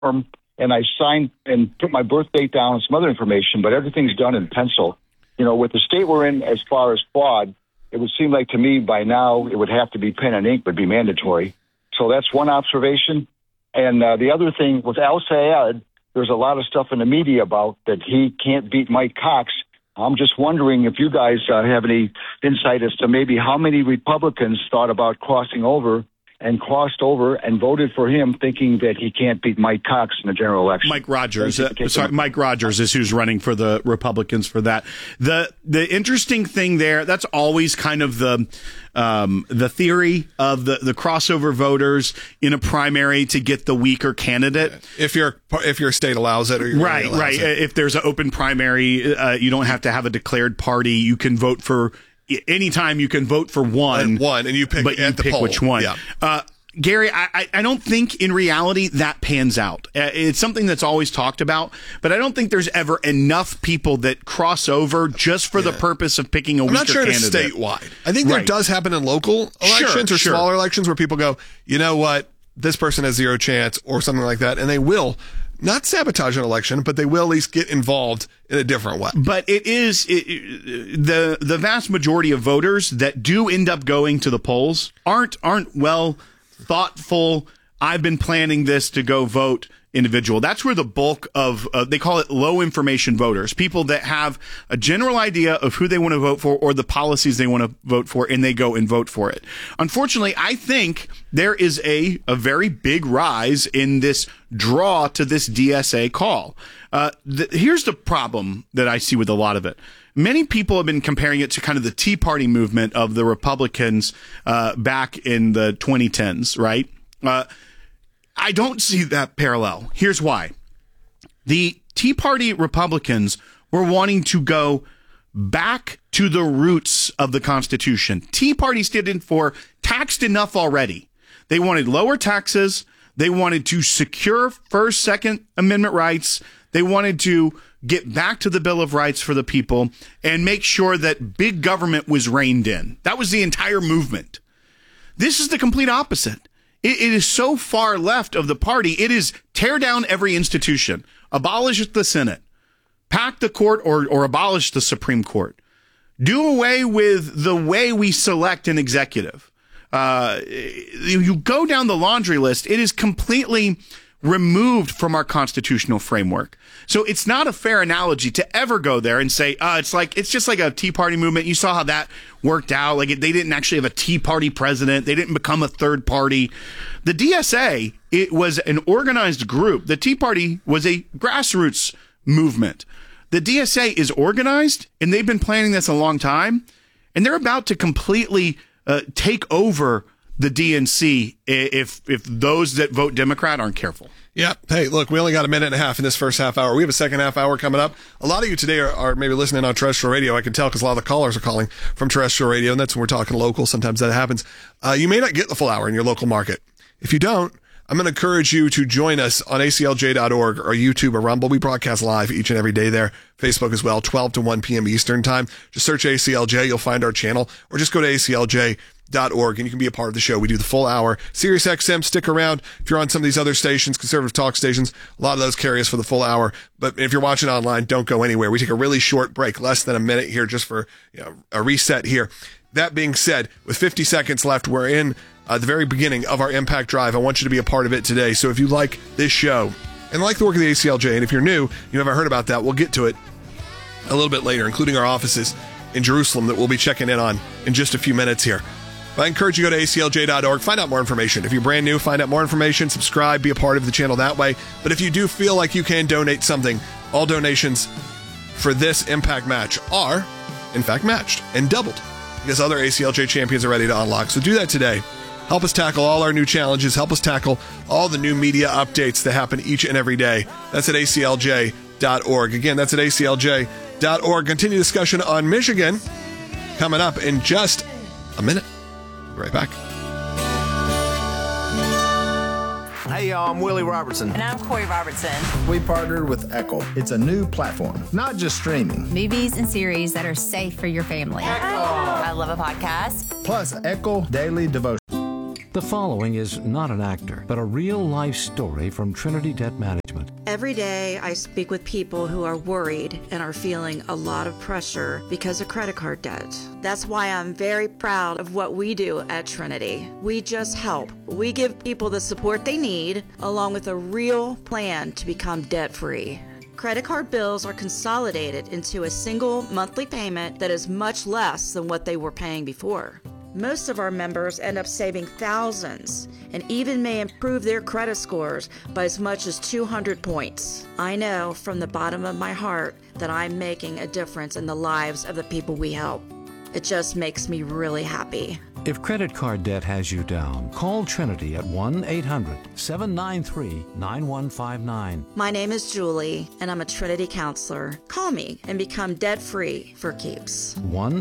form, and I signed and put my birth date down and some other information, but everything's done in pencil. You know, with the state we're in as far as fraud, it would seem like to me by now it would have to be pen and ink would be mandatory. So that's one observation. And the other thing with Al Sayed, there's a lot of stuff in the media about that he can't beat Mike Cox. I'm just wondering if you guys have any insight as to maybe how many Republicans thought about crossing over and crossed over and voted for him thinking that he can't beat Mike Cox in the general election. Mike Rogers. Mike Rogers is who's running for the Republicans for that. The interesting thing there, that's always kind of the theory of the crossover voters in a primary to get the weaker candidate. If your state allows it, or your right. It. If there's an open primary, you don't have to have a declared party. You can vote for. Anytime you can vote for one, and you pick, but you pick which one. Yeah. Gary, I don't think in reality that pans out. It's something that's always talked about, but I don't think there's ever enough people that cross over just for the purpose of picking a weaker candidate. I'm not sure it's statewide. I think that does happen in local elections or smaller elections where people go, you know what, this person has zero chance or something like that, and they will not sabotage an election, but they will at least get involved in a different way. But the vast majority of voters that do end up going to the polls aren't well thoughtful. I've been planning this to go vote individual. That's where the bulk of they call it low information voters, people that have a general idea of who they want to vote for or the policies they want to vote for, and they go and vote for it. Unfortunately, I think there is a very big rise in this draw to this DSA call. Here's the problem that I see with a lot of it. Many people have been comparing it to kind of the Tea Party movement of the Republicans back in the 2010s, right? I don't see that parallel. Here's why. The Tea Party Republicans were wanting to go back to the roots of the Constitution. Tea Party stood for taxed enough already. They wanted lower taxes. They wanted to secure First, Second Amendment rights. They wanted to get back to the Bill of Rights for the people and make sure that big government was reined in. That was the entire movement. This is the complete opposite. It is so far left of the party. It is tear down every institution, abolish the Senate, pack the court or abolish the Supreme Court, do away with the way we select an executive. You go down the laundry list. It is completely removed from our constitutional framework. So it's not a fair analogy to ever go there and say, it's just like a Tea Party movement. You saw how that worked out. Like they didn't actually have a Tea Party president. They didn't become a third party. The DSA, it was an organized group. The Tea Party was a grassroots movement. The DSA is organized, and they've been planning this a long time, and they're about to completely take over the DNC if those that vote Democrat aren't careful. Yeah. Hey, look, we only got a minute and a half in this first half hour. We have a second half hour coming up. A lot of you today are maybe listening on terrestrial radio. I can tell because a lot of the callers are calling from terrestrial radio, and that's when we're talking local. Sometimes that happens. You may not get the full hour in your local market. If you don't, I'm going to encourage you to join us on aclj.org or YouTube or Rumble. We broadcast live each and every day there. Facebook as well, 12 to 1 p.m. Eastern time. Just search ACLJ. You'll find our channel, or just go to aclj.org and you can be a part of the show. We do the full hour. Sirius XM, stick around. If you're on some of these other stations, conservative talk stations, a lot of those carry us for the full hour. But if you're watching online, don't go anywhere. We take a really short break, less than a minute here, just for a reset here. That being said, with 50 seconds left, we're in the very beginning of our Impact Drive. I want you to be a part of it today. So if you like this show and like the work of the ACLJ, and if you're new, you haven't heard about that, we'll get to it a little bit later, including our offices in Jerusalem that we'll be checking in on in just a few minutes here. But I encourage you to go to aclj.org, find out more information. If you're brand new, find out more information, subscribe, be a part of the channel that way. But if you do feel like you can donate something, all donations for this Impact match are, in fact, matched and doubled because other ACLJ champions are ready to unlock. So do that today. Help us tackle all our new challenges. Help us tackle all the new media updates that happen each and every day. That's at aclj.org. Again, that's at aclj.org. Continue discussion on Michigan coming up in just a minute. Be right back. Hey, y'all, I'm Willie Robertson. And I'm Corey Robertson. We partnered with Echo. It's a new platform, not just streaming. Movies and series that are safe for your family. Echo. I love a podcast. Plus, Echo Daily Devotion. The following is not an actor, but a real-life story from Trinity Debt Management. Every day I speak with people who are worried and are feeling a lot of pressure because of credit card debt. That's why I'm very proud of what we do at Trinity. We just help. We give people the support they need, along with a real plan to become debt-free. Credit card bills are consolidated into a single monthly payment that is much less than what they were paying before. Most of our members end up saving thousands and even may improve their credit scores by as much as 200 points. I know from the bottom of my heart that I'm making a difference in the lives of the people we help. It just makes me really happy. If credit card debt has you down, call Trinity at 1-800-793-9159. My name is Julie, and I'm a Trinity counselor. Call me and become debt-free for keeps.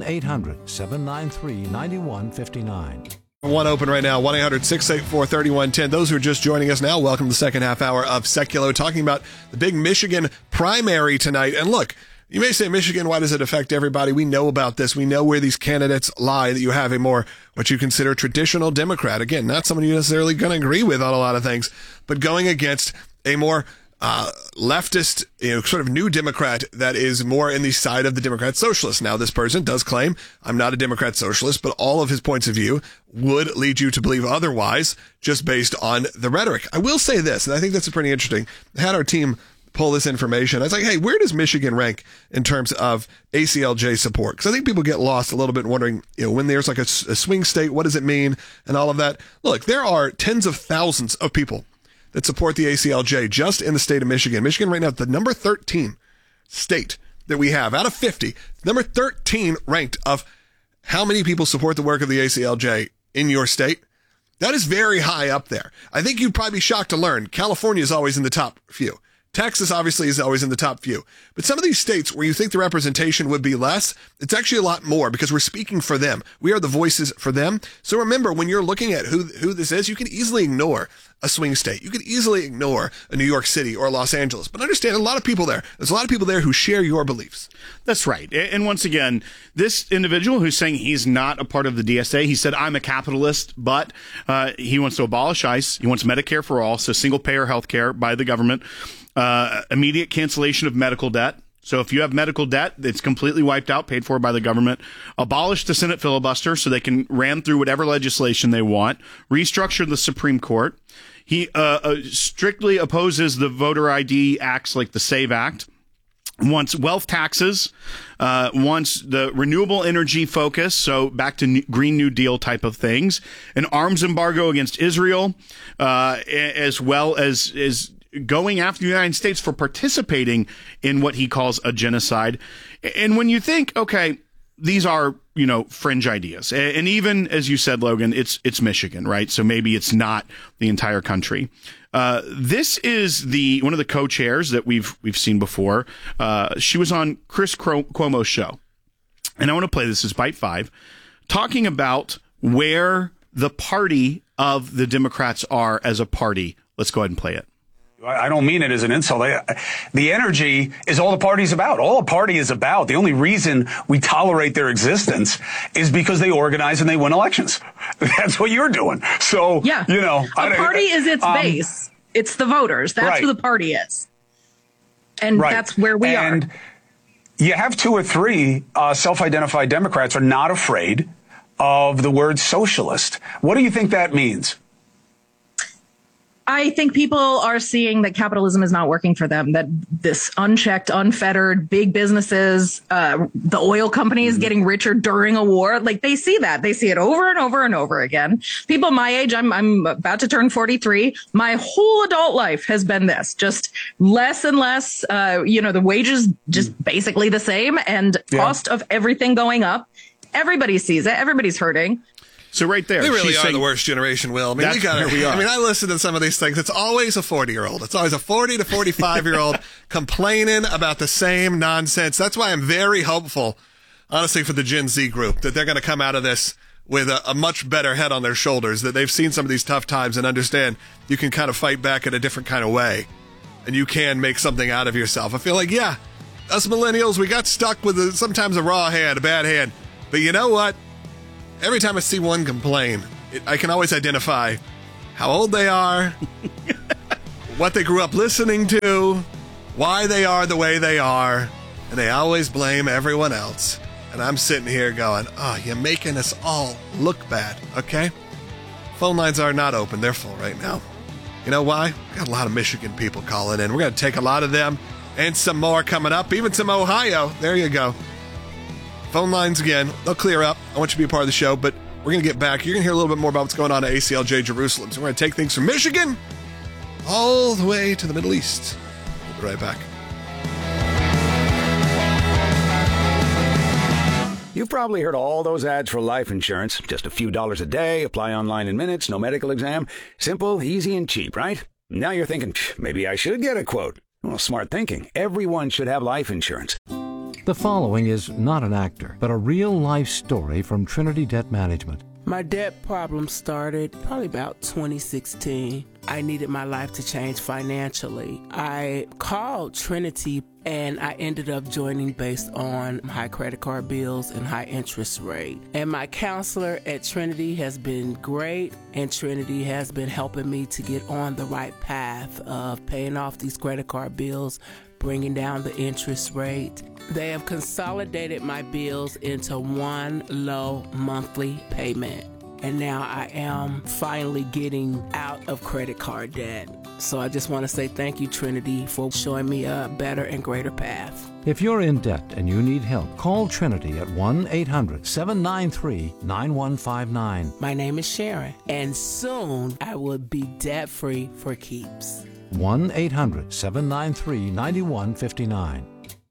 1-800-793-9159. One open right now, 1-800-684-3110. Those who are just joining us now, welcome to the second half hour of Seculo, talking about the big Michigan primary tonight. And look, you may say, Michigan, why does it affect everybody? We know about this. We know where these candidates lie, that you have a more, what you consider traditional Democrat. Again, not someone you're necessarily going to agree with on a lot of things, but going against a more leftist, sort of new Democrat that is more in the side of the Democrat socialist. Now, this person does claim, I'm not a Democrat socialist, but all of his points of view would lead you to believe otherwise, just based on the rhetoric. I will say this, and I think that's pretty interesting. I had our team pull this information. I was like, hey, where does Michigan rank in terms of ACLJ support? Because I think people get lost a little bit wondering, when there's like a swing state, what does it mean and all of that? Look, there are tens of thousands of people that support the ACLJ just in the state of Michigan. Michigan right now, the number 13 state that we have out of 50, number 13 ranked of how many people support the work of the ACLJ in your state. That is very high up there. I think you'd probably be shocked to learn California is always in the top few. Texas obviously is always in the top few. But some of these states where you think the representation would be less, it's actually a lot more because we're speaking for them. We are the voices for them. So remember, when you're looking at who this is, you can easily ignore a swing state. You could easily ignore a New York City or Los Angeles. But understand, there's a lot of people there who share your beliefs. That's right. And once again, this individual who's saying he's not a part of the DSA, he said, I'm a capitalist, but he wants to abolish ICE. He wants Medicare for all, so single-payer health care by the government. Immediate cancellation of medical debt. So if you have medical debt, it's completely wiped out, paid for by the government. Abolish the Senate filibuster so they can ram through whatever legislation they want. Restructure the Supreme Court. He strictly opposes the voter ID acts like the SAVE Act. Wants wealth taxes, wants the renewable energy focus, so back to Green New Deal type of things, an arms embargo against Israel, as well as going after the United States for participating in what he calls a genocide. And when you think, okay, these are, fringe ideas. And even, as you said, Logan, it's Michigan, right? So maybe it's not the entire country. This is one of the co-chairs that we've seen before. She was on Chris Cuomo's show. And I want to play this as Bite 5, talking about where the party of the Democrats are as a party. Let's go ahead and play it. I don't mean it as an insult. The energy is all the party's about. All a party is about. The only reason we tolerate their existence is because they organize and they win elections. That's what you're doing. So, yeah. A party is its base. It's the voters. That's right. Who the party is. And right. That's where we are. You have 2 or 3 self-identified Democrats are not afraid of the word socialist. What do you think that means? I think people are seeing that capitalism is not working for them, that this unchecked, unfettered, big businesses, the oil companies getting richer during a war, like they see that. They see it over and over and over again. People my age, I'm about to turn 43. My whole adult life has been this, just less and less, the wages just basically the same and cost of everything going up. Everybody sees it. Everybody's hurting. So right there, we really are the worst generation, Will. I mean, I listen to some of these things. It's always a 40-year-old. It's always a 40 to 45-year-old complaining about the same nonsense. That's why I'm very hopeful, honestly, for the Gen Z group, that they're going to come out of this with a much better head on their shoulders, that they've seen some of these tough times and understand you can kind of fight back in a different kind of way, and you can make something out of yourself. I feel like, yeah, us millennials, we got stuck with sometimes a raw hand, a bad hand. But you know what? Every time I see one complain, I can always identify how old they are, what they grew up listening to, why they are the way they are, and they always blame everyone else. And I'm sitting here going, oh, you're making us all look bad, okay? Phone lines are not open. They're full right now. You know why? We've got a lot of Michigan people calling in. We're going to take a lot of them and some more coming up, even some Ohio. There you go. Phone lines again. They'll clear up. I want you to be a part of the show, but we're going to get back. You're going to hear a little bit more about what's going on at ACLJ Jerusalem. So we're going to take things from Michigan all the way to the Middle East. We'll be right back. You've probably heard all those ads for life insurance. Just a few dollars a day, apply online in minutes, no medical exam. Simple, easy, and cheap, right? Now you're thinking, maybe I should get a quote. Well, smart thinking. Everyone should have life insurance. The following is not an actor, but a real-life story from Trinity Debt Management. My debt problem started probably about 2016. I needed my life to change financially. I called Trinity and I ended up joining based on high credit card bills and high interest rate. And my counselor at Trinity has been great, and Trinity has been helping me to get on the right path of paying off these credit card bills, bringing down the interest rate. They have consolidated my bills into one low monthly payment. And now I am finally getting out of credit card debt. So I just want to say thank you, Trinity, for showing me a better and greater path. If you're in debt and you need help, call Trinity at 1-800-793-9159. My name is Sharon, and soon I will be debt-free for keeps. 1-800-793-9159.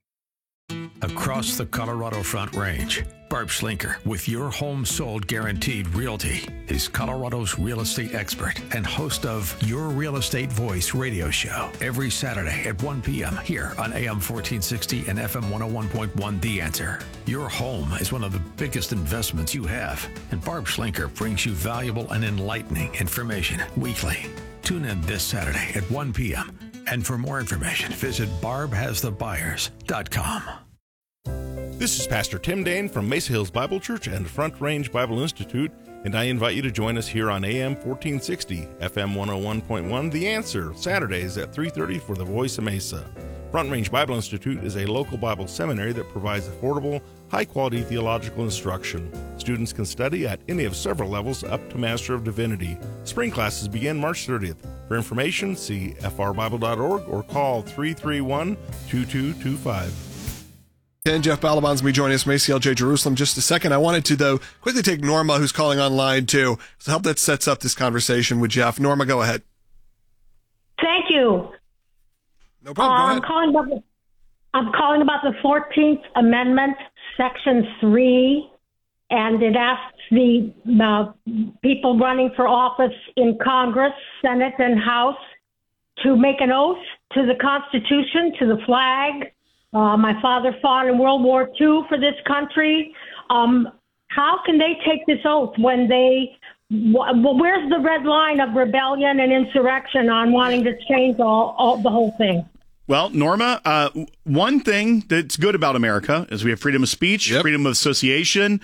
Across the Colorado Front Range, Barb Schlinker with Your Home Sold Guaranteed Realty is Colorado's real estate expert and host of Your Real Estate Voice radio show every Saturday at 1 p.m. here on AM 1460 and FM 101.1 The Answer. Your home is one of the biggest investments you have, and Barb Schlinker brings you valuable and enlightening information weekly. Tune in this Saturday at 1 p.m. And for more information, visit barbhasthebuyers.com. This is Pastor Tim Dane from Mesa Hills Bible Church and Front Range Bible Institute, and I invite you to join us here on AM 1460, FM 101.1 The Answer, Saturdays at 3:30 for the Voice of Mesa. Front Range Bible Institute is a local Bible seminary that provides affordable, high-quality theological instruction. Students can study at any of several levels up to Master of Divinity. Spring classes begin March 30th. For information, see frbible.org or call 331-2225. And Jeff Balaban's going to be joining us from ACLJ Jerusalem in just a second. I wanted to, though, quickly take Norma, who's calling online, too. So I hope that sets up this conversation with Jeff. Norma, go ahead. Thank you. No problem. I'm calling about the 14th Amendment, Section 3, and it asks the people running for office in Congress, Senate, and House to make an oath to the Constitution, to the flag. My father fought in World War II for this country. How can they take this oath when where's the red line of rebellion and insurrection on wanting to change the whole thing? Well, Norma, one thing that's good about America is we have freedom of speech, freedom of association,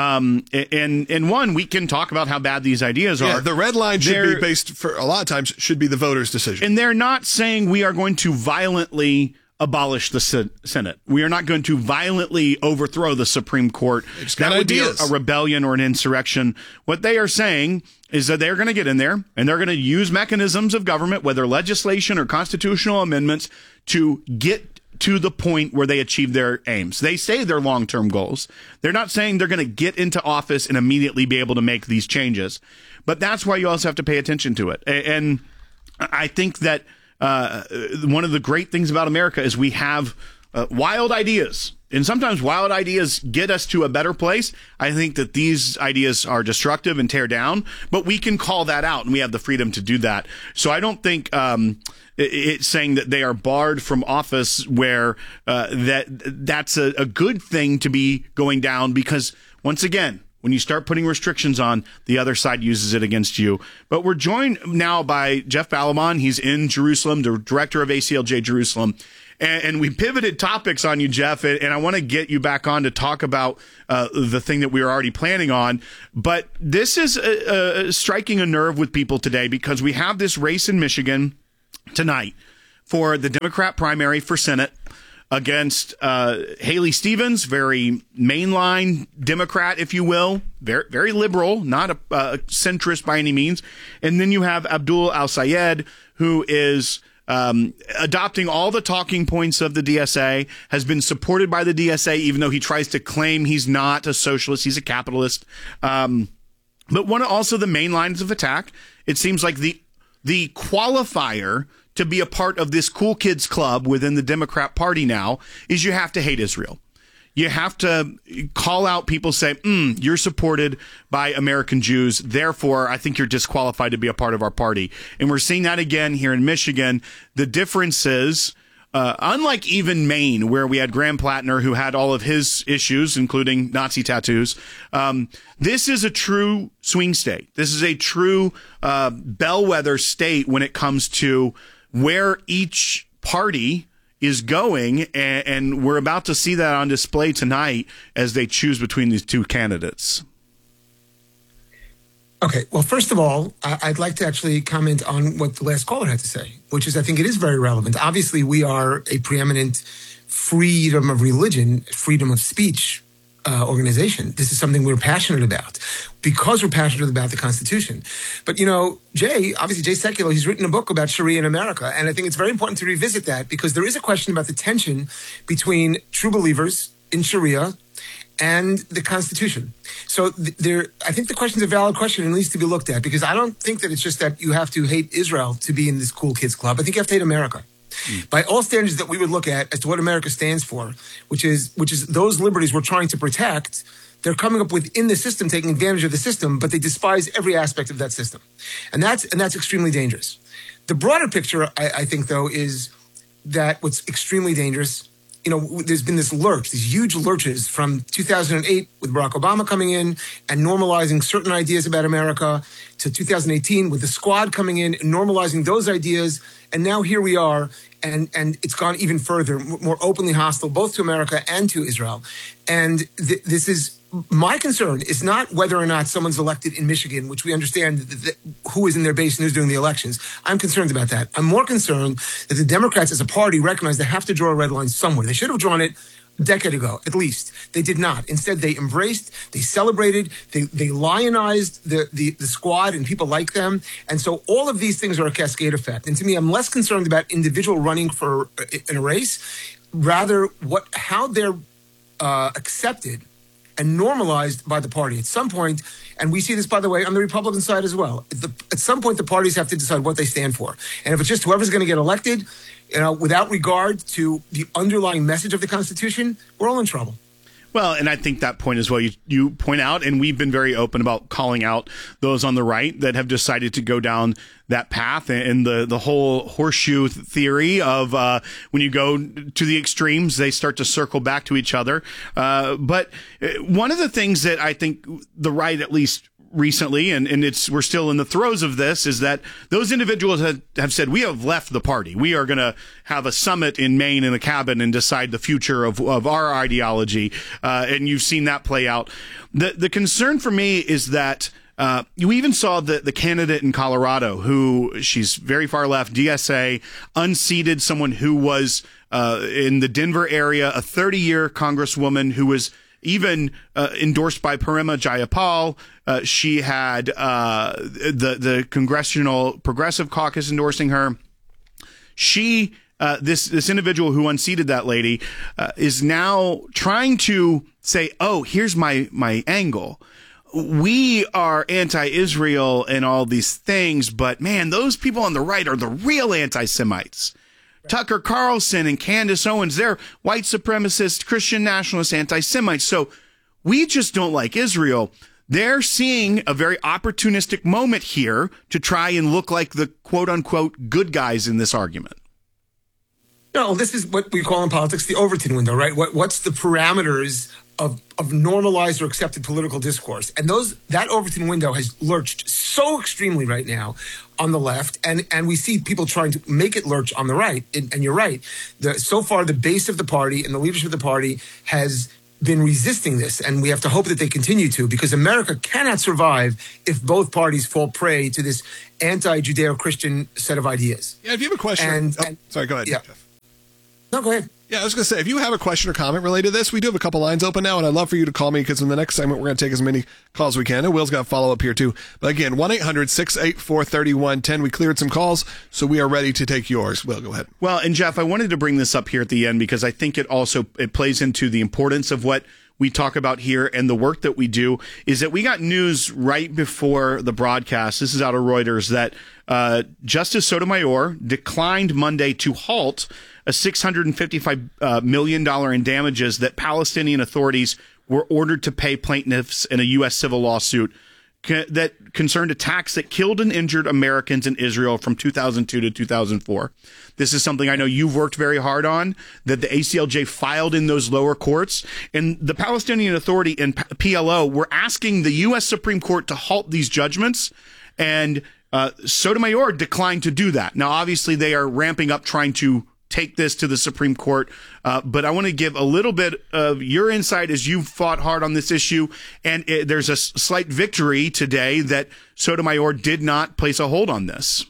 and one, we can talk about how bad these ideas are. The red line should be based, for a lot of times, should be the voters' decision. And they're not saying we are going to violently abolish the Senate. We are not going to violently overthrow the Supreme Court. That would be a rebellion or an insurrection. What they are saying is that they're going to get in there and they're going to use mechanisms of government, whether legislation or constitutional amendments, to get to the point where they achieve their aims. They say they're long-term goals. They're not saying they're going to get into office and immediately be able to make these changes. But that's why you also have to pay attention to it. And I think that one of the great things about America is we have wild ideas, and sometimes wild ideas get us to a better place. I think that these ideas are destructive and tear down, but we can call that out, and we have the freedom to do that. So I don't think it's saying that they are barred from office where that's a good thing to be going down, because once again, when you start putting restrictions on, the other side uses it against you. But we're joined now by Jeff Balaban. He's in Jerusalem, the director of ACLJ Jerusalem. And we pivoted topics on you, Jeff, and I want to get you back on to talk about the thing that we were already planning on. But this is striking a nerve with people today because we have this race in Michigan tonight for the Democrat primary for Senate against Haley Stevens, very mainline Democrat, if you will, very, very liberal, not a centrist by any means. And then you have Abdul Al-Sayed, who is adopting all the talking points of the DSA, has been supported by the DSA, even though he tries to claim he's not a socialist, he's a capitalist. But one also the main lines of attack, it seems like the qualifier to be a part of this cool kids club within the Democrat Party now is you have to hate Israel. You have to call out people, say, you're supported by American Jews. Therefore, I think you're disqualified to be a part of our party. And we're seeing that again here in Michigan. The difference is, unlike even Maine, where we had Graham Plattner, who had all of his issues, including Nazi tattoos, this is a true swing state. This is a true bellwether state when it comes to where each party is going, and we're about to see that on display tonight as they choose between these two candidates. Okay, well, first of all, I'd like to actually comment on what the last caller had to say, which is I think it is very relevant. Obviously, we are a preeminent freedom of religion, freedom of speech organization. This is something we're passionate about because we're passionate about the Constitution. But, Jay Sekulow, he's written a book about Sharia in America. And I think it's very important to revisit that because there is a question about the tension between true believers in Sharia and the Constitution. So I think the question is a valid question and needs to be looked at because I don't think that it's just that you have to hate Israel to be in this cool kids club. I think you have to hate America. By all standards that we would look at as to what America stands for, which is those liberties we're trying to protect, they're coming up within the system, taking advantage of the system, but they despise every aspect of that system. And that's extremely dangerous. The broader picture, I think, though, is that what's extremely dangerous, there's been this lurch, these huge lurches from 2008 with Barack Obama coming in and normalizing certain ideas about America to 2018 with the Squad coming in and normalizing those ideas. And now here we are, and it's gone even further, more openly hostile, both to America and to Israel. And this is my concern is not whether or not someone's elected in Michigan, which we understand who is in their base and who's doing the elections. I'm concerned about that. I'm more concerned that the Democrats as a party recognize they have to draw a red line somewhere. They should have drawn it a decade ago, at least. They did not. Instead, they embraced, they celebrated, they lionized the Squad and people like them. And so all of these things are a cascade effect. And to me, I'm less concerned about individual running in a race, rather how they're accepted and normalized by the party. At some point, and we see this, by the way, on the Republican side as well, at some point the parties have to decide what they stand for. And if it's just whoever's going to get elected, without regard to the underlying message of the Constitution, we're all in trouble. Well, and I think that point as well, you point out, and we've been very open about calling out those on the right that have decided to go down that path and the whole horseshoe theory of when you go to the extremes, they start to circle back to each other. But one of the things that I think the right, at least recently, and we're still in the throes of this, is that those individuals have said, we have left the party. We are going to have a summit in Maine in a cabin and decide the future of our ideology. And you've seen that play out. The concern for me is that you even saw the candidate in Colorado, who she's very far left, DSA, unseated someone who was in the Denver area, a 30-year congresswoman who was even endorsed by Parima Jayapal. She had the Congressional Progressive Caucus endorsing her. She, this individual who unseated that lady, is now trying to say, oh, here's my angle. We are anti-Israel and all these things, but man, those people on the right are the real anti-Semites. Tucker Carlson and Candace Owens, they're white supremacist, Christian nationalist, anti-Semites. So we just don't like Israel. They're seeing a very opportunistic moment here to try and look like the quote-unquote good guys in this argument. No, this is what we call in politics the Overton window, right? What's the parameters of normalized or accepted political discourse. And that Overton window has lurched so extremely right now on the left, and we see people trying to make it lurch on the right. And you're right. So far, the base of the party and the leadership of the party has been resisting this, and we have to hope that they continue to, because America cannot survive if both parties fall prey to this anti-Judeo-Christian set of ideas. Yeah, if you have a question... sorry, go ahead, Jeff. No, go ahead. Yeah, I was going to say, if you have a question or comment related to this, we do have a couple lines open now, and I'd love for you to call me, because in the next segment, we're going to take as many calls as we can. And Will's got a follow-up here, too. But again, 1-800-684-3110. We cleared some calls, so we are ready to take yours. Will, go ahead. Well, and Jeff, I wanted to bring this up here at the end, because I think it plays into the importance of what we talk about here and the work that we do, is that we got news right before the broadcast. This is out of Reuters, that Justice Sotomayor declined Monday to halt a $655 million in damages that Palestinian authorities were ordered to pay plaintiffs in a U.S. civil lawsuit that concerned attacks that killed and injured Americans in Israel from 2002 to 2004. This is something I know you've worked very hard on, that the ACLJ filed in those lower courts. And the Palestinian Authority and PLO were asking the U.S. Supreme Court to halt these judgments, and Sotomayor declined to do that. Now, obviously, they are ramping up trying to take this to the Supreme Court. But I want to give a little bit of your insight as you've fought hard on this issue. And there's a slight victory today that Sotomayor did not place a hold on this.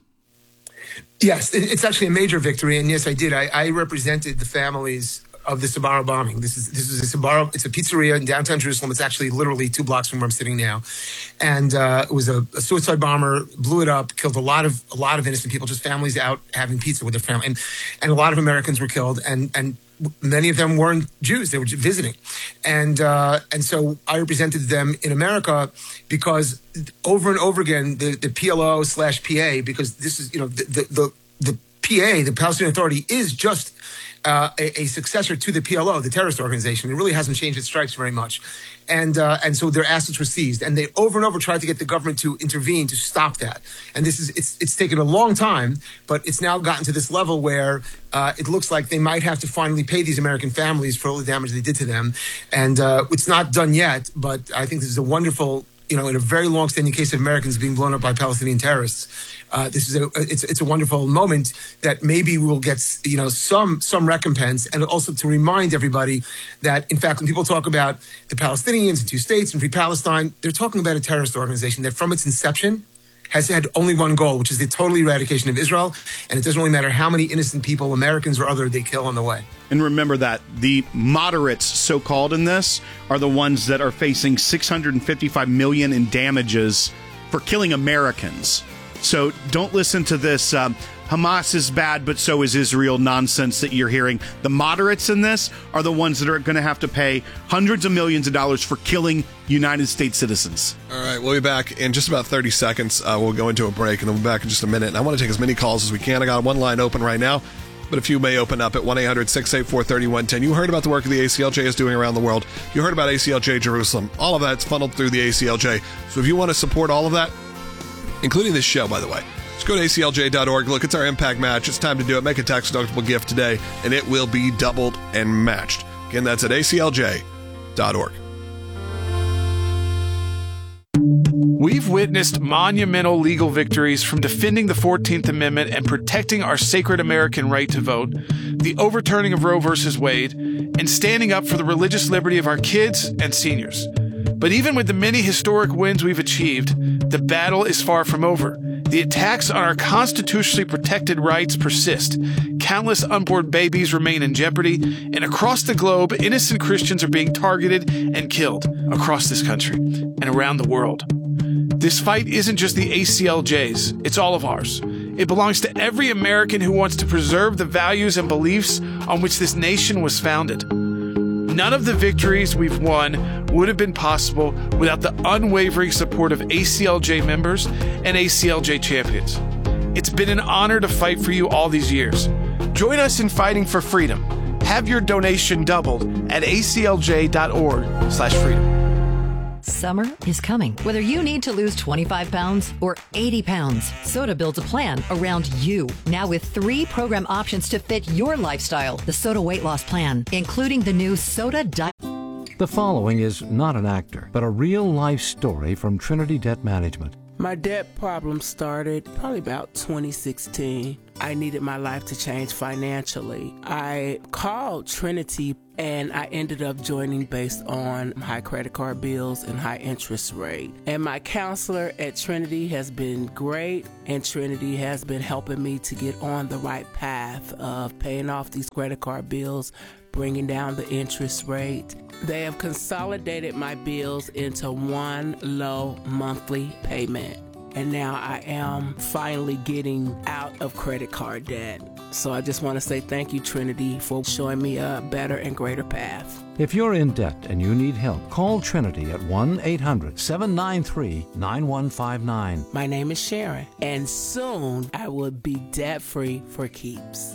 Yes, it's actually a major victory. And yes, I did. I represented the families of the Sbarro bombing. This is a Sbarro. It's a pizzeria in downtown Jerusalem. It's actually literally 2 blocks from where I'm sitting now, and it was a suicide bomber. Blew it up, killed a lot of innocent people, just families out having pizza with their family, and a lot of Americans were killed, and many of them weren't Jews. They were just visiting, and so I represented them in America, because over and over again the PLO/PA, because this is the PA, the Palestinian Authority, is just a successor to the PLO, the terrorist organization. It really hasn't changed its stripes very much. And so their assets were seized. And they over and over tried to get the government to intervene to stop that. And it's taken a long time, but it's now gotten to this level where it looks like they might have to finally pay these American families for all the damage they did to them. And it's not done yet, but I think this is a wonderful, in a very long-standing case of Americans being blown up by Palestinian terrorists. This is it's a wonderful moment that maybe we will get some recompense, and also to remind everybody that, in fact, when people talk about the Palestinians and 2 states and free Palestine, they're talking about a terrorist organization that from its inception has had only one goal, which is the total eradication of Israel. And it doesn't really matter how many innocent people, Americans or other, they kill on the way. And remember that the moderates, so-called in this, are the ones that are facing $655 million in damages for killing Americans. So don't listen to this Hamas is bad, but so is Israel nonsense that you're hearing. The moderates in this are the ones that are going to have to pay hundreds of millions of dollars for killing United States citizens. All right, we'll be back in just about 30 seconds. We'll go into a break, and then we'll be back in just a minute. And I want to take as many calls as we can. I got one line open right now, but a few may open up at 1-800-684-3110. You heard about the work the ACLJ is doing around the world. You heard about ACLJ Jerusalem. All of that's funneled through the ACLJ. So if you want to support all of that, including this show, by the way, just go to aclj.org. Look, it's our impact match. It's time to do it. Make a tax-deductible gift today, and it will be doubled and matched. Again, that's at aclj.org. We've witnessed monumental legal victories, from defending the 14th Amendment and protecting our sacred American right to vote, the overturning of Roe v. Wade, and standing up for the religious liberty of our kids and seniors. But even with the many historic wins we've achieved, the battle is far from over. The attacks on our constitutionally protected rights persist. Countless unborn babies remain in jeopardy, and across the globe, innocent Christians are being targeted and killed across this country and around the world. This fight isn't just the ACLJ's, it's all of ours. It belongs to every American who wants to preserve the values and beliefs on which this nation was founded. None of the victories we've won would have been possible without the unwavering support of ACLJ members and ACLJ champions. It's been an honor to fight for you all these years. Join us in fighting for freedom. Have your donation doubled at aclj.org/freedom. Summer is coming. Whether you need to lose 25 pounds or 80 pounds, Soda builds a plan around you. Now with 3 program options to fit your lifestyle. The Soda Weight Loss Plan, including the new Soda Diet. The following is not an actor, but a real-life story from Trinity Debt Management. My debt problem started probably about 2016. I needed my life to change financially. I called Trinity and I ended up joining based on high credit card bills and high interest rate. And my counselor at Trinity has been great, and Trinity has been helping me to get on the right path of paying off these credit card bills, bringing down the interest rate. They have consolidated my bills into one low monthly payment. And now I am finally getting out of credit card debt. So I just want to say thank you, Trinity, for showing me a better and greater path. If you're in debt and you need help, call Trinity at 1-800-793-9159. My name is Sharon, and soon I will be debt-free for keeps.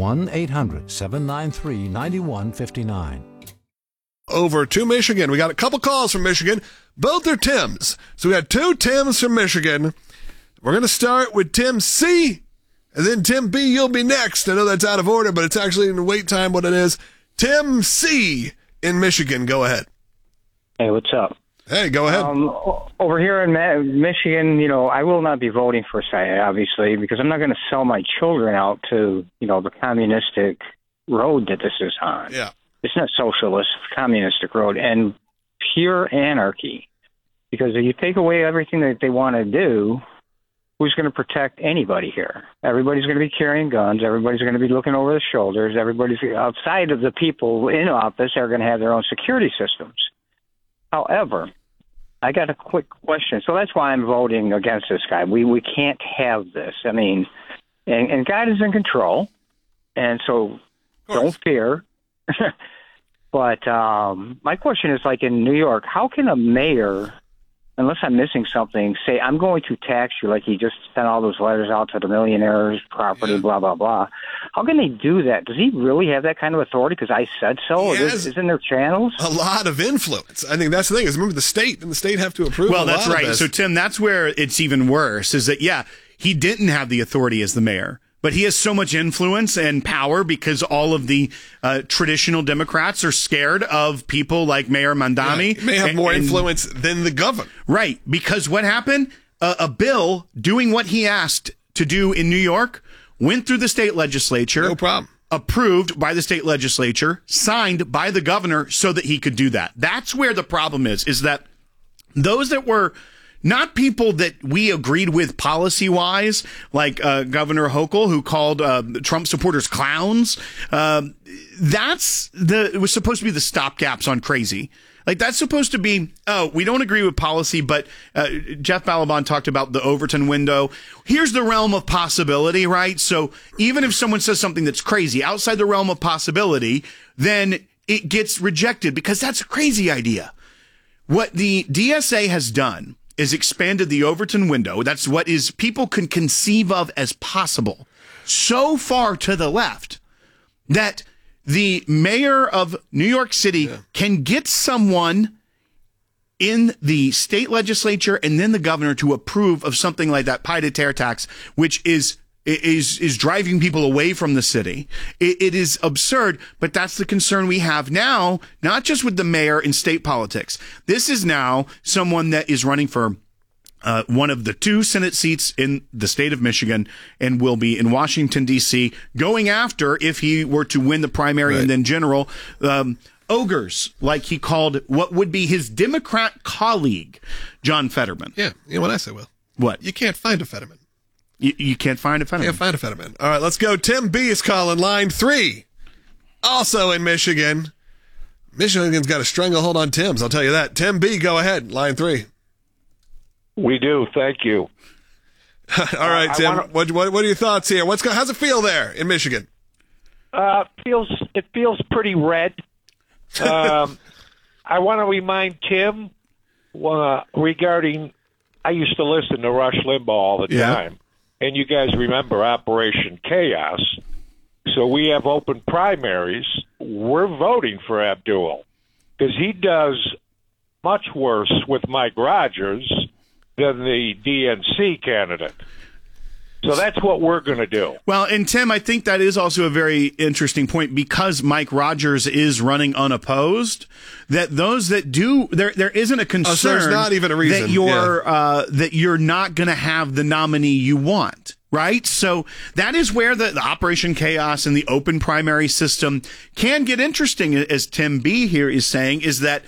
1-800-793-9159. Over to Michigan. We got a couple calls from Michigan. Both are Tims. So we got two Tims from Michigan. We're going to start with Tim C. And then Tim B, you'll be next. I know that's out of order, but it's actually in the wait time what it is. Tim C in Michigan. Go ahead. Hey, what's up? Hey, go ahead. Over here in Michigan, I will not be voting for Syed, obviously, because I'm not going to sell my children out to, the communistic road that this is on. Yeah. It's not socialist, it's communistic road, and pure anarchy. Because if you take away everything that they want to do, who's going to protect anybody here? Everybody's going to be carrying guns. Everybody's going to be looking over their shoulders. Everybody's outside of the people in office are going to have their own security systems. However, I got a quick question. So that's why I'm voting against this guy. We can't have this. I mean, and God is in control, and so don't fear. But my question is, like in New York, how can a mayor, unless I'm missing something, say, I'm going to tax you, like he just sent all those letters out to the millionaires, property, blah, blah, blah. How can they do that? Does he really have that kind of authority because I said so? Isn't there channels? A lot of influence. I think that's the thing. Is remember the state, and the state have to approve Well, a that's lot right. of this. So, Tim, that's where it's even worse, is that, he didn't have the authority as the mayor. But he has so much influence and power because all of the traditional Democrats are scared of people like Mayor Mamdani. Yeah, he may have more influence than the governor. Right. Because what happened? A bill doing what he asked to do in New York went through the state legislature. No problem. Approved by the state legislature, signed by the governor so that he could do that. That's where the problem is that those that were not people that we agreed with policy-wise, like Governor Hochul, who called Trump supporters clowns. It was supposed to be the stopgaps on crazy. Like, that's supposed to be, we don't agree with policy, but Jeff Balaban talked about the Overton window. Here's the realm of possibility, right? So even if someone says something that's crazy outside the realm of possibility, then it gets rejected because that's a crazy idea. What the DSA has done is expanded the Overton window. That's what people can conceive of as possible. So far to the left that the mayor of New York City can get someone in the state legislature and then the governor to approve of something like that pied-à-terre tax, which is driving people away from the city. It is absurd, but that's the concern we have now, not just with the mayor in state politics. This is now someone that is running for one of the 2 Senate seats in the state of Michigan and will be in Washington, D.C., going after, if he were to win the primary and then general, ogres, like he called what would be his Democrat colleague, John Fetterman. Yeah, you know what I say, Will? What? You can't find a Fetterman. You can't find a Fetterman. Can't find a Fetterman. All right, let's go. Tim B is calling line 3. Also in Michigan. Michigan's got a stranglehold on Tim's, I'll tell you that. Tim B, go ahead. Line 3. We do. Thank you. All right, Tim. What are your thoughts here? How's it feel there in Michigan? It feels pretty red. I want to remind Tim regarding. I used to listen to Rush Limbaugh all the time, and you guys remember Operation Chaos. So we have open primaries. We're voting for Abdul because he does much worse with Mike Rogers than the DNC candidate. So that's what we're going to do. Well, and Tim, I think that is also a very interesting point because Mike Rogers is running unopposed. That those that do, there isn't a concern. So there's not even a reason that you're not going to have the nominee you want. Right? So that is where the Operation Chaos and the open primary system can get interesting, as Tim B. here is saying, is that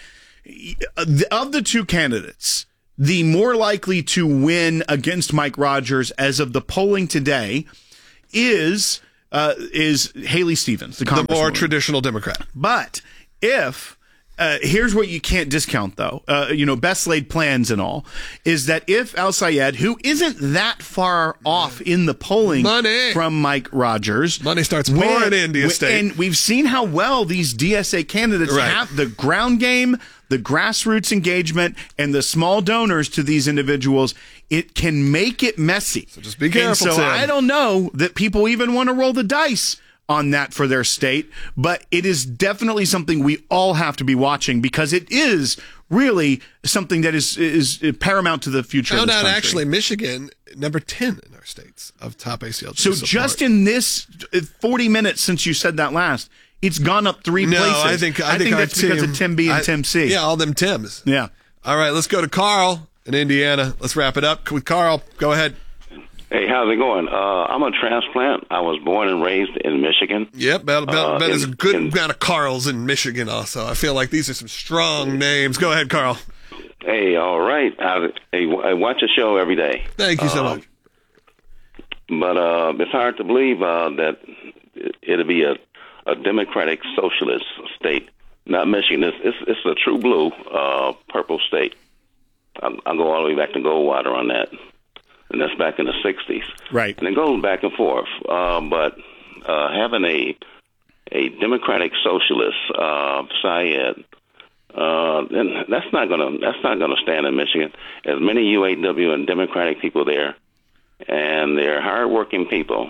of the two candidates, the more likely to win against Mike Rogers as of the polling today is Haley Stevens, the more traditional Democrat. But if here's what you can't discount, though, best laid plans and all, is that if Al Sayed, who isn't that far off in the polling from Mike Rogers, money starts pouring into the state, and we've seen how well these DSA candidates have the ground game, the grassroots engagement, and the small donors to these individuals, it can make it messy. So just be careful, and so Tim. I don't know that people even want to roll the dice on that for their state, but it is definitely something we all have to be watching because it is really something that is paramount to the future of this country. Actually, Michigan, number 10 in our states of top ACLG. So just in this 40 minutes since you said that last, it's gone up 3 places. I think that's because of Tim B and Tim C. Yeah, all them Tims. Yeah. All right, let's go to Carl in Indiana. Let's wrap it up with Carl. Go ahead. Hey, how's it going? I'm a transplant. I was born and raised in Michigan. Yep, there's a good amount of Carls in Michigan also. I feel like these are some strong names. Go ahead, Carl. Hey, all right. I watch the show every day. Thank you so much. But it's hard to believe that it'll be a democratic socialist state, not Michigan. It's a true blue purple state. I'll go all the way back to Goldwater on that. And that's back in the 60s. Right. And it goes back and forth. But having a democratic socialist, Syed, then that's not gonna stand in Michigan. There's many UAW and Democratic people there, and they're hardworking people,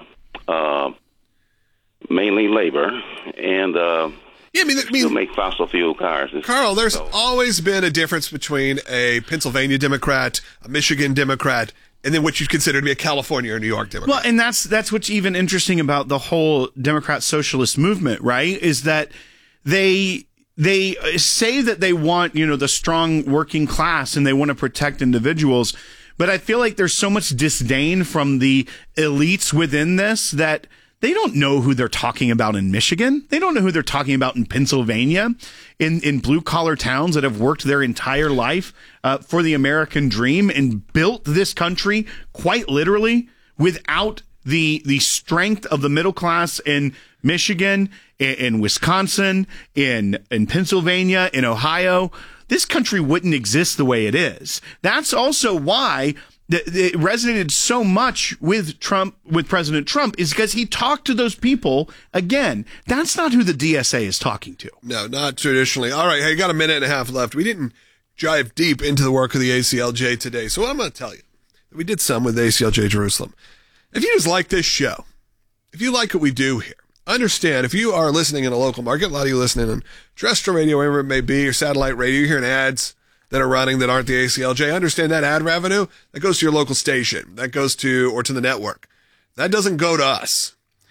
mainly labor, and still make fossil fuel cars. Carl, there's always been a difference between a Pennsylvania Democrat, a Michigan Democrat, and then what you'd consider to be a California or New York Democrat. Well, and that's what's even interesting about the whole Democrat socialist movement, right? Is that they say that they want, the strong working class and they want to protect individuals, but I feel like there's so much disdain from the elites within this that they don't know who they're talking about in Michigan. They don't know who they're talking about in Pennsylvania, in blue-collar towns that have worked their entire life for the American dream and built this country quite literally without the strength of the middle class in Michigan, in Wisconsin, in Pennsylvania, in Ohio. This country wouldn't exist the way it is. That's also why it resonated so much with President Trump, is because he talked to those people. Again, that's not who the DSA is talking to. No, not traditionally. All right, hey, you got a minute and a half left. We didn't dive deep into the work of the ACLJ today, so I'm going to tell you that we did some with ACLJ Jerusalem. If you just like this show, if you like what we do here, understand if you are listening in a local market, a lot of you listening on terrestrial radio, wherever it may be, or satellite radio, you're hearing ads that are running that aren't the ACLJ. Understand that ad revenue, that goes to your local station. That goes to the network. That doesn't go to us.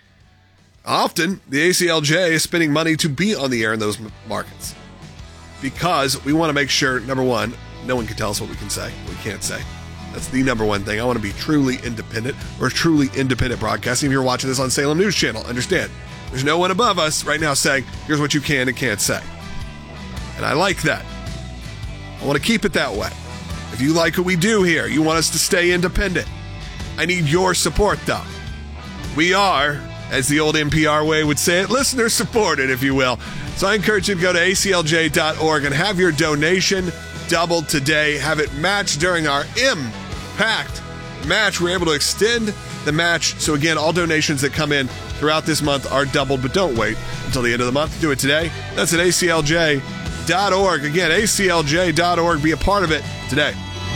Often, the ACLJ is spending money to be on the air in those markets because we want to make sure, number one, no one can tell us what we can say, what we can't say. That's the number one thing. I want to be truly independent. We're truly independent broadcasting. If you're watching this on Salem News Channel, understand, there's no one above us right now saying, here's what you can and can't say. And I like that. I want to keep it that way. If you like what we do here, you want us to stay independent, I need your support, though. We are, as the old NPR way would say it, listener supported, if you will. So I encourage you to go to aclj.org and have your donation doubled today. Have it matched during our Impact match. We're able to extend the match. So again, all donations that come in throughout this month are doubled, but don't wait until the end of the month to do it today. That's at aclj.org. Again, aclj.org. Be a part of it today.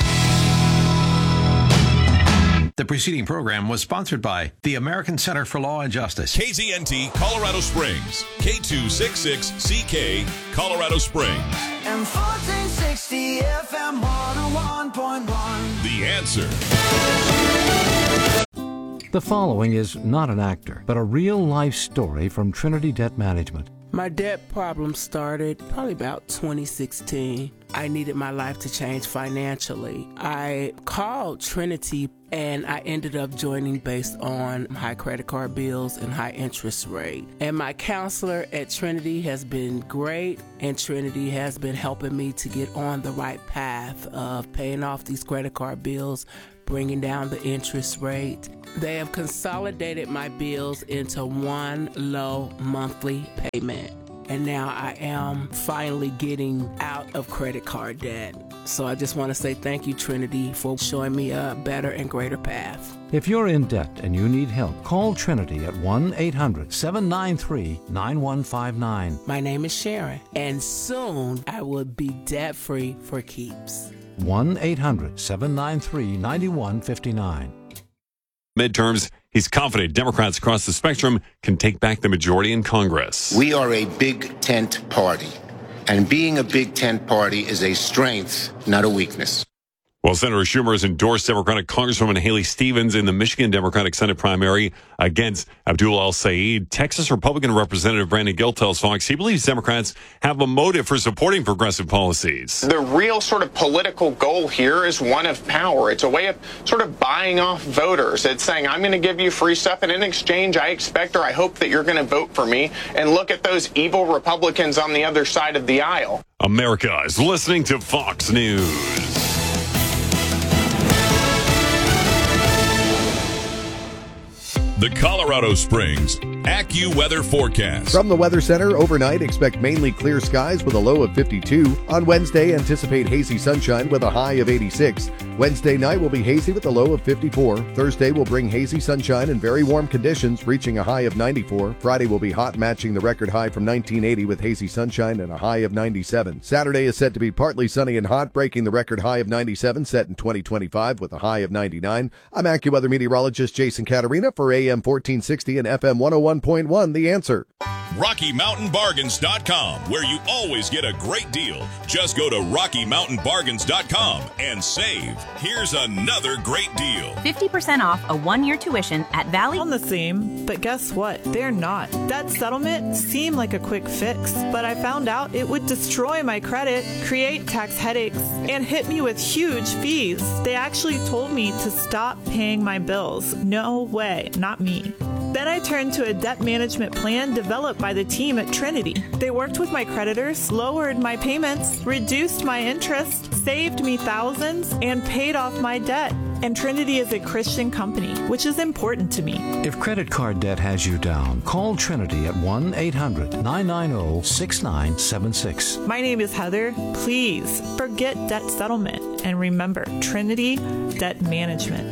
The preceding program was sponsored by the American Center for Law and Justice. KZNT Colorado Springs, K266CK Colorado Springs. And 1460 FM 101.1. The Answer. The following is not an actor, but a real-life story from Trinity Debt Management. My debt problem started probably about 2016. I needed my life to change financially. I called Trinity and I ended up joining based on high credit card bills and high interest rate. And my counselor at Trinity has been great, and Trinity has been helping me to get on the right path of paying off these credit card bills, bringing down the interest rate. They have consolidated my bills into one low monthly payment. And now I am finally getting out of credit card debt. So I just want to say thank you, Trinity, for showing me a better and greater path. If you're in debt and you need help, call Trinity at 1-800-793-9159. My name is Sharon, and soon I will be debt-free for keeps. 1-800-793-9159. Midterms, he's confident Democrats across the spectrum can take back the majority in Congress. We are a big tent party, and being a big tent party is a strength, not a weakness. Well, Senator Schumer has endorsed Democratic Congresswoman Haley Stevens in the Michigan Democratic Senate primary against Abdul El-Sayed. Texas Republican Representative Brandon Gill tells Fox he believes Democrats have a motive for supporting progressive policies. The real sort of political goal here is one of power. It's a way of sort of buying off voters. It's saying, I'm going to give you free stuff, and in exchange, I expect or I hope that you're going to vote for me. And look at those evil Republicans on the other side of the aisle. America is listening to Fox News. The Colorado Springs AccuWeather forecast. From the Weather Center, overnight expect mainly clear skies with a low of 52. On Wednesday, anticipate hazy sunshine with a high of 86. Wednesday night will be hazy with a low of 54. Thursday will bring hazy sunshine and very warm conditions, reaching a high of 94. Friday will be hot, matching the record high from 1980 with hazy sunshine and a high of 97. Saturday is set to be partly sunny and hot, breaking the record high of 97 set in 2025 with a high of 99. I'm AccuWeather meteorologist Jason Caterina for AM 1460 and FM 101.1, The Answer. RockyMountainBargains.com, where you always get a great deal. Just go to RockyMountainBargains.com and save. Here's another great deal. 50% off a one-year tuition at Valley. On the same, but guess what? They're not. That settlement seemed like a quick fix, but I found out it would destroy my credit, create tax headaches, and hit me with huge fees. They actually told me to stop paying my bills. No way, not me. Then I turned to a debt management plan developed by the team at Trinity. They worked with my creditors, lowered my payments, reduced my interest, saved me thousands, and paid off my debt. And Trinity is a Christian company, which is important to me. If credit card debt has you down, call Trinity at 1-800-990-6976. My name is Heather. Please forget debt settlement and remember Trinity Debt Management.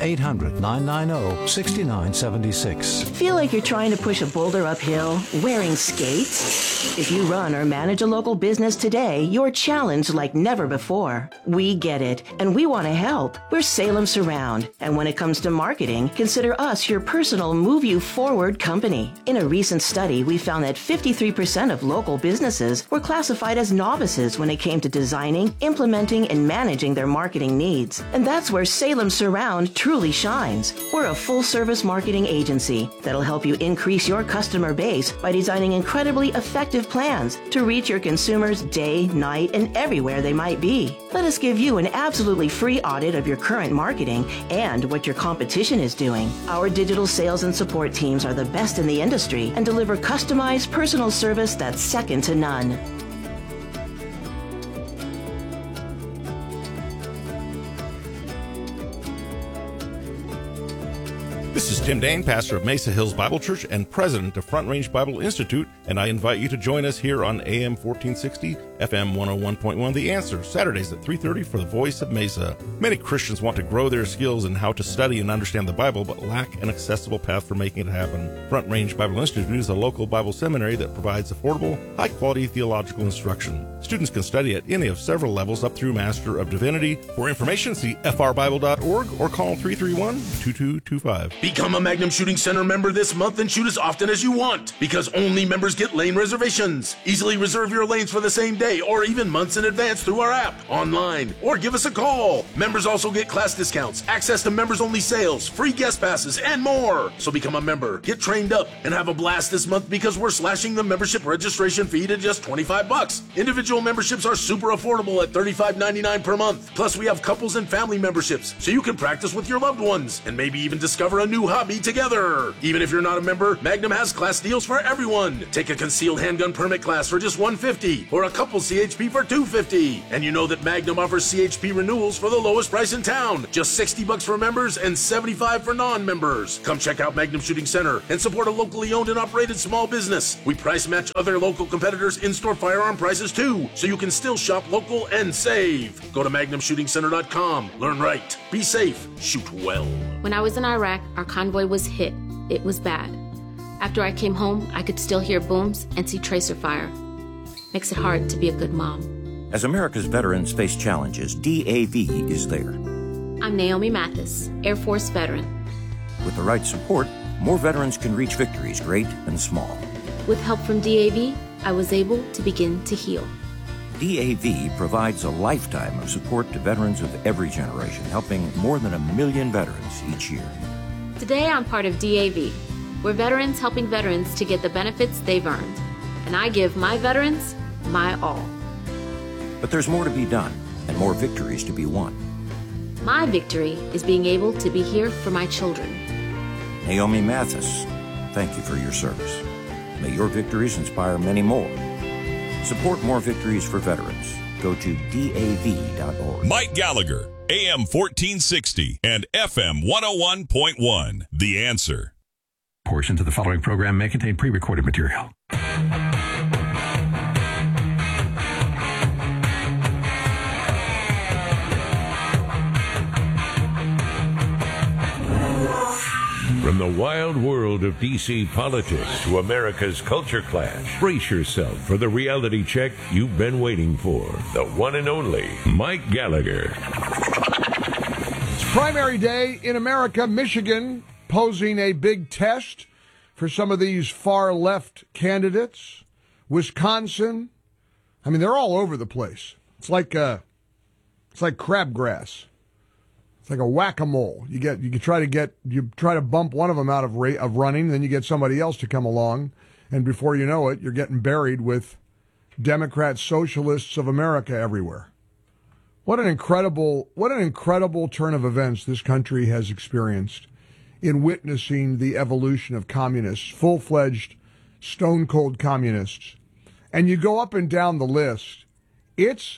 1-800-990-6976. Feel like you're trying to push a boulder uphill wearing skates? If you run or manage a local business today, you're challenged like never before. We get it, and we want to help. We're Salem Surround, and when it comes to marketing, consider us your personal Move You Forward company. In a recent study, we found that 53% of local businesses were classified as novices when it came to designing, implementing, and managing their marketing needs. And that's where Salem Surround truly shines. We're a full-service marketing agency that'll help you increase your customer base by designing incredibly effective plans to reach your consumers day, night, and everywhere they might be. Let us give you an absolutely free audit of your current marketing and what your competition is doing. Our digital sales and support teams are the best in the industry and deliver customized personal service that's second to none. This is Tim Dane, pastor of Mesa Hills Bible Church and president of Front Range Bible Institute, and I invite you to join us here on AM 1460, FM 101.1, The Answer, Saturdays at 3:30 for the Voice of Mesa. Many Christians want to grow their skills in how to study and understand the Bible, but lack an accessible path for making it happen. Front Range Bible Institute is a local Bible seminary that provides affordable, high-quality theological instruction. Students can study at any of several levels up through Master of Divinity. For information, see frbible.org or call 331-2225. Become Become a Magnum Shooting Center member this month and shoot as often as you want, because only members get lane reservations. Easily reserve your lanes for the same day or even months in advance through our app, online, or give us a call. Members also get class discounts, access to members-only sales, free guest passes, and more. So become a member, get trained up, and have a blast this month because we're slashing the membership registration fee to just $25. Individual memberships are super affordable at $35.99 per month. Plus, we have couples and family memberships, so you can practice with your loved ones and maybe even discover a new hobby together. Even if you're not a member, Magnum has class deals for everyone. Take a concealed handgun permit class for just $150 or a couple CHP for $250. And you know that Magnum offers CHP renewals for the lowest price in town. Just $60 for members and $75 for non-members. Come check out Magnum Shooting Center and support a locally owned and operated small business. We price match other local competitors' in-store firearm prices too, so you can still shop local and save. Go to MagnumShootingCenter.com. Learn right. Be safe. Shoot well. When I was in Iraq, our convoy was hit. It was bad. After I came home, I could still hear booms and see tracer fire. Makes it hard to be a good mom. As America's veterans face challenges, DAV is there. I'm Naomi Mathis, Air Force veteran. With the right support, more veterans can reach victories great and small. With help from DAV, I was able to begin to heal. DAV provides a lifetime of support to veterans of every generation, helping more than 1 million veterans each year. Today, I'm part of DAV. We're veterans helping veterans to get the benefits they've earned. And I give my veterans my all. But there's more to be done and more victories to be won. My victory is being able to be here for my children. Naomi Mathis, thank you for your service. May your victories inspire many more. Support more victories for veterans. Go to DAV.org. Mike Gallagher, AM 1460 and FM 101.1. The Answer. Portions of the following program may contain pre-recorded material. From the wild world of D.C. politics to America's culture clash, brace yourself for the reality check you've been waiting for. The one and only Mike Gallagher. It's primary day in America. Michigan posing a big test for some of these far-left candidates. Wisconsin. I mean, they're all over the place. It's like crabgrass. It's like a whack-a-mole. You try to bump one of them out of running, then you get somebody else to come along, and before you know it, you're getting buried with Democrat socialists of America everywhere. What an incredible turn of events this country has experienced in witnessing the evolution of communists, full-fledged, stone-cold communists. And you go up and down the list, it's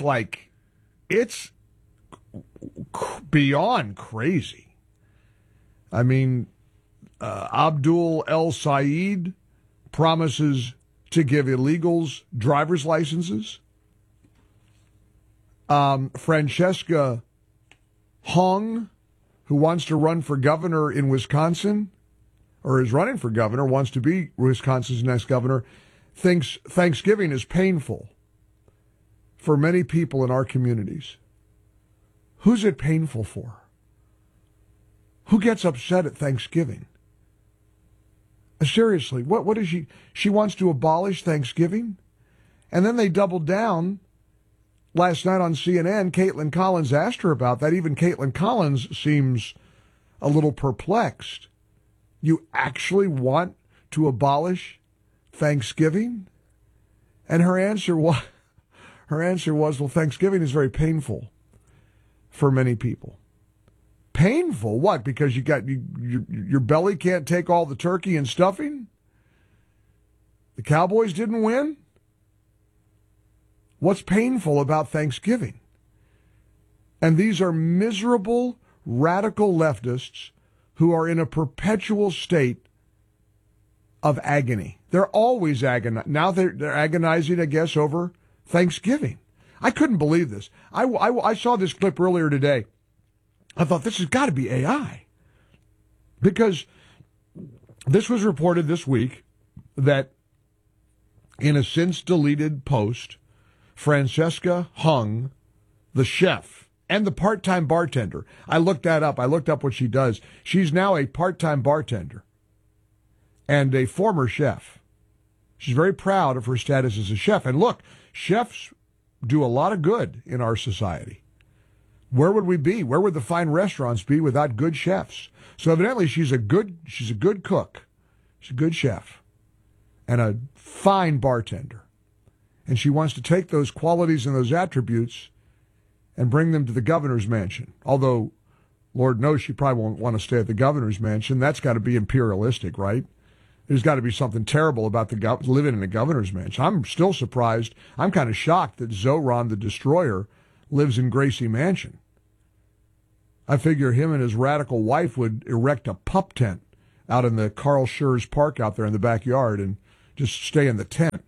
beyond crazy. I mean, Abdul El Sayed promises to give illegals driver's licenses. Francesca Hung, who wants to run for governor in Wisconsin, or is running for governor, wants to be Wisconsin's next governor, thinks Thanksgiving is painful for many people in our communities. Who's it painful for? Who gets upset at Thanksgiving? Seriously, what is she? She wants to abolish Thanksgiving? And then they doubled down. Last night on CNN, Caitlin Collins asked her about that. Even Caitlin Collins seems a little perplexed. You actually want to abolish Thanksgiving? And her answer was, well, Thanksgiving is very painful for many people. Painful? What? Because your belly can't take all the turkey and stuffing? The Cowboys didn't win? What's painful about Thanksgiving? And these are miserable, radical leftists who are in a perpetual state of agony. They're always agonizing. Now they're agonizing, I guess, over Thanksgiving. I couldn't believe this. I saw this clip earlier today. I thought, this has got to be AI. Because this was reported this week that in a since-deleted post, Francesca Hung, the chef and the part-time bartender. I looked that up. I looked up what she does. She's now a part-time bartender and a former chef. She's very proud of her status as a chef. And look, chefs do a lot of good in our society. Where would we be? Where would the fine restaurants be without good chefs? So evidently she's a good cook. She's a good chef and a fine bartender. And she wants to take those qualities and those attributes and bring them to the governor's mansion. Although, Lord knows she probably won't want to stay at the governor's mansion. That's got to be imperialistic, right? There's got to be something terrible about living in the governor's mansion. I'm still surprised. I'm kind of shocked that Zoran the Destroyer lives in Gracie Mansion. I figure him and his radical wife would erect a pup tent out in the Carl Schurz Park out there in the backyard and just stay in the tent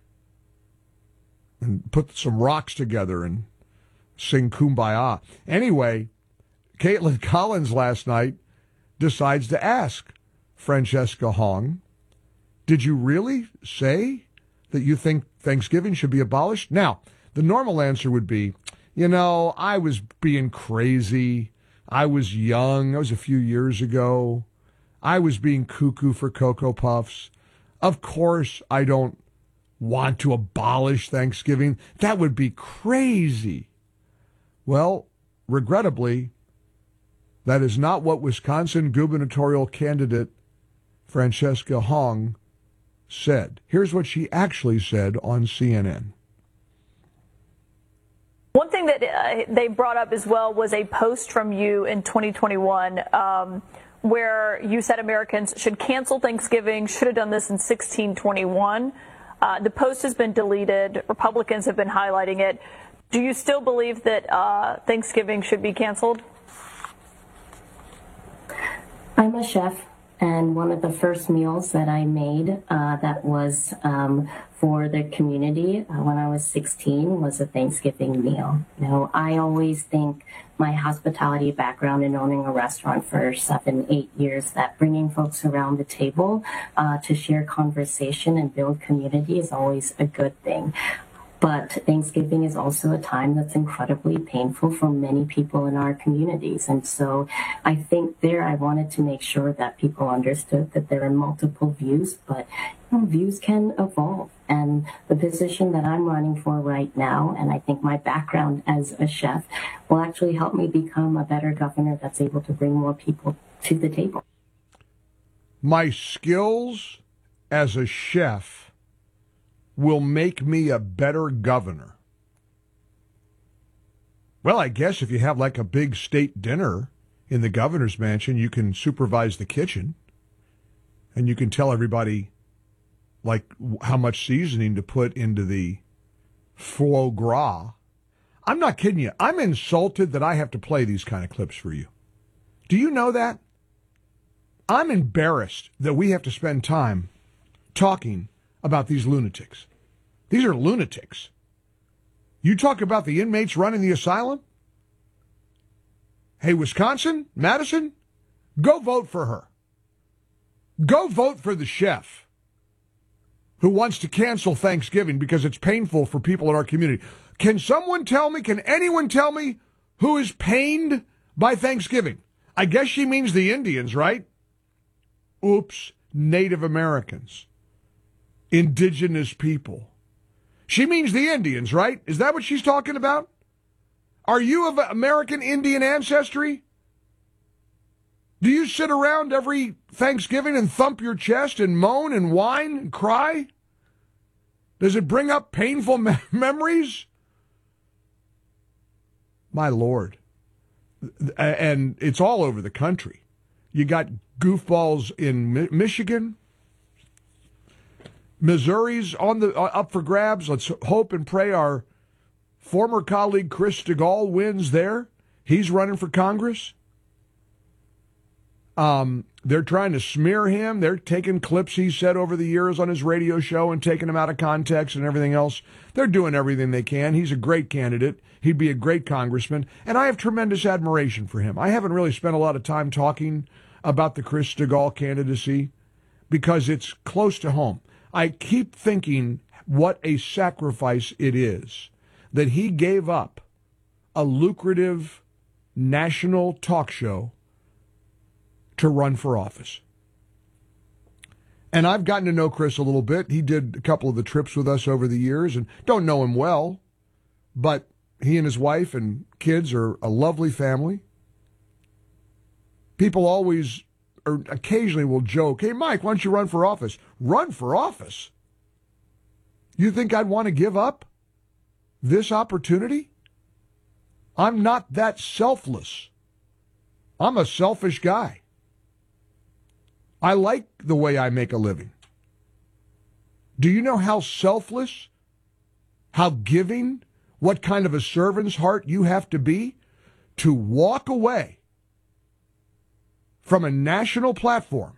and put some rocks together and sing Kumbaya. Anyway, Caitlin Collins last night decides to ask Francesca Hong, did you really say that you think Thanksgiving should be abolished? Now, the normal answer would be, I was being crazy. I was young. That was a few years ago. I was being cuckoo for Cocoa Puffs. Of course, I don't want to abolish Thanksgiving. That would be crazy. Well, regrettably, that is not what Wisconsin gubernatorial candidate Francesca Hong said. Here's what she actually said on CNN. One thing that they brought up as well was a post from you in 2021 where you said Americans should cancel Thanksgiving, should have done this in 1621. The post has been deleted. Republicans have been highlighting it. Do you still believe that Thanksgiving should be canceled? I'm a chef, and one of the first meals that I made that was for the community when I was 16 was a Thanksgiving meal. I always think my hospitality background in owning a restaurant for 7-8 years, that bringing folks around the table to share conversation and build community is always a good thing. But Thanksgiving is also a time that's incredibly painful for many people in our communities. And so I think I wanted to make sure that people understood that there are multiple views, but views can evolve. And the position that I'm running for right now, and I think my background as a chef, will actually help me become a better governor that's able to bring more people to the table. My skills as a chef will make me a better governor. Well, I guess if you have like a big state dinner in the governor's mansion, you can supervise the kitchen and you can tell everybody like how much seasoning to put into the foie gras. I'm not kidding you. I'm insulted that I have to play these kind of clips for you. Do you know that? I'm embarrassed that we have to spend time talking about these lunatics. These are lunatics. You talk about the inmates running the asylum? Hey, Wisconsin, Madison, go vote for her. Go vote for the chef who wants to cancel Thanksgiving because it's painful for people in our community. Can anyone tell me who is pained by Thanksgiving? I guess she means the Indians, right? Oops, Native Americans. Indigenous people. She means the Indians, right? Is that what she's talking about? Are you of American Indian ancestry? Do you sit around every Thanksgiving and thump your chest and moan and whine and cry? Does it bring up painful memories? My Lord. And it's all over the country. You got goofballs in Michigan. Missouri's up for grabs. Let's hope and pray our former colleague Chris DeGaulle wins there. He's running for Congress. They're trying to smear him. They're taking clips he said over the years on his radio show and taking them out of context and everything else. They're doing everything they can. He's a great candidate. He'd be a great congressman. And I have tremendous admiration for him. I haven't really spent a lot of time talking about the Chris DeGaulle candidacy because it's close to home. I keep thinking what a sacrifice it is that he gave up a lucrative national talk show to run for office. And I've gotten to know Chris a little bit. He did a couple of the trips with us over the years and don't know him well, but he and his wife and kids are a lovely family. People always or occasionally will joke, hey, Mike, why don't you run for office? Run for office? You think I'd want to give up this opportunity? I'm not that selfless. I'm a selfish guy. I like the way I make a living. Do you know how selfless, how giving, what kind of a servant's heart you have to be to walk away from a national platform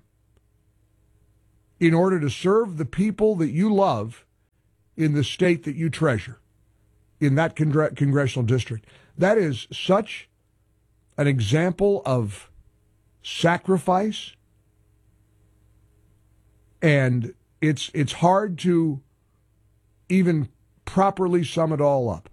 in order to serve the people that you love in the state that you treasure, in that congressional district? That is such an example of sacrifice, and it's hard to even properly sum it all up.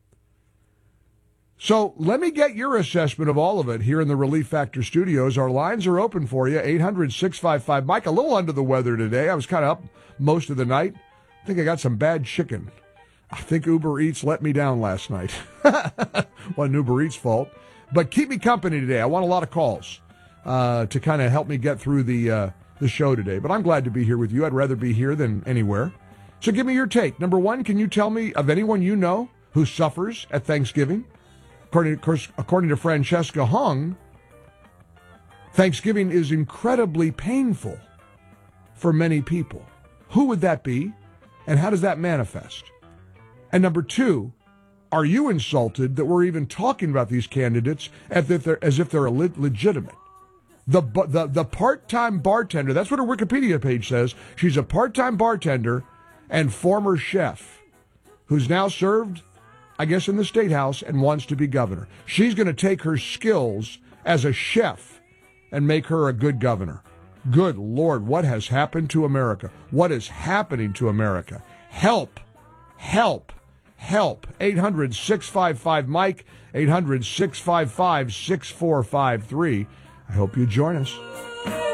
So let me get your assessment of all of it here in the Relief Factor studios. Our lines are open for you, 800-655. Mike, a little under the weather today. I was kind of up most of the night. I think I got some bad chicken. I think Uber Eats let me down last night. Wasn't Uber Eats' fault. But keep me company today. I want a lot of calls to kind of help me get through the show today. But I'm glad to be here with you. I'd rather be here than anywhere. So give me your take. Number one, can you tell me of anyone you know who suffers at Thanksgiving? According to Francesca Hung, Thanksgiving is incredibly painful for many people. Who would that be, and how does that manifest? And number two, are you insulted that we're even talking about these candidates as if they're legitimate? The part-time bartender, that's what her Wikipedia page says. She's a part-time bartender and former chef who's now served, I guess, in the State House and wants to be governor. She's going to take her skills as a chef and make her a good governor. Good Lord, what has happened to America? What is happening to America? Help, help, help. 800-655-MIKE, 800-655-6453. I hope you join us.